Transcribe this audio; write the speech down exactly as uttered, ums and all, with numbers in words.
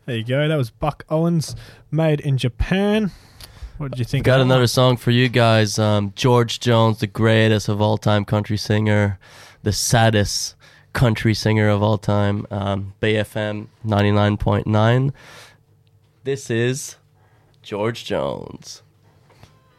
There you go. That was Buck Owens, made in Japan. What did you think? Got another song for you guys. Um, George Jones, the greatest of all time country singer, the saddest country singer of all time. Um, Bay F M ninety-nine point nine. This is George Jones.